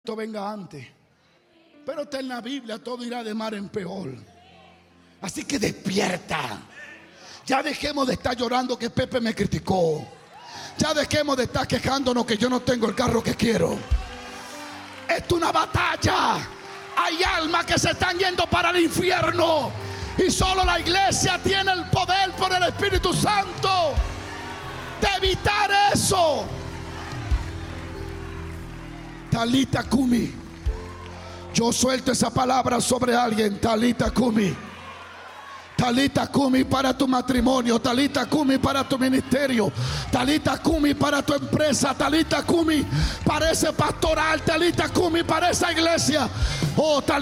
venga antes, pero está en la Biblia, todo irá de mal en peor. Así que despierta. Ya dejemos de estar llorando que Pepe me criticó. Ya dejemos de estar quejándonos que yo no tengo el carro que quiero. Esto es una batalla. Hay almas que se están yendo para el infierno y solo la iglesia tiene el poder por el Espíritu Santo de evitar eso. Talita Kumi. Yo suelto esa palabra sobre alguien. Talita Kumi. Talita Kumi para tu matrimonio. Talita Kumi para tu ministerio. Talita Kumi para tu empresa. Talita Kumi para ese pastoral. Talita Kumi para esa iglesia. Oh, Talita